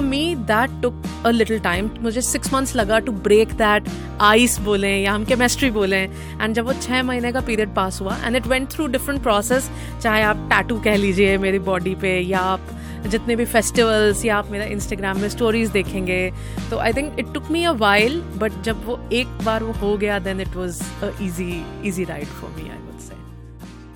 me that took a little time. मुझे 6 months लगा to break that ice बोलें या हम chemistry बोलें. And जब वो 6 महीने का period pass हुआ and it went through different process, चाहे आप tattoo कह लीजिए मेरी body पे या आप जितने भी festivals या आप मेरा Instagram में stories देखेंगे. तो I think it took me a while, but जब वो एक बार वो हो गया then it was a easy ride for me, I would say.